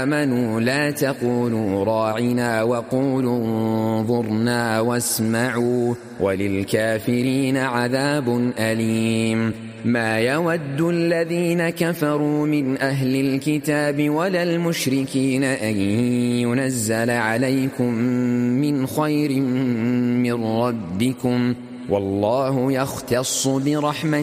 آمنوا لا تقولوا راعنا وقولوا انظرنا واسمعوا وللكافرين عذاب أليم. ما يود الذين كفروا من أهل الكتاب ولا المشركين أن ينزل عليكم من خير من ربكم والله يختص برحمته